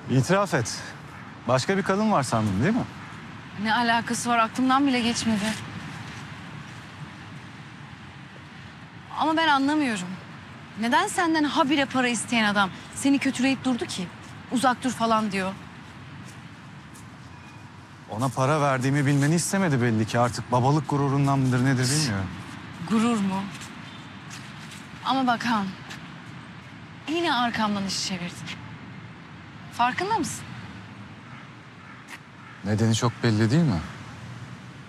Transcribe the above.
İtiraf et. Başka bir kadın var sandın değil mi? Ne alakası var, aklımdan bile geçmedi. Ama ben anlamıyorum. Neden senden habire para isteyen adam seni kötüleyip durdu ki? Uzak dur falan diyor. Ona para verdiğimi bilmeni istemedi belli ki. Artık babalık gururundan mıdır nedir bilmiyorum. Gurur mu? Ama bak Han, yine arkamdan iş çevirdin. Farkında mısın? Nedeni çok belli değil mi?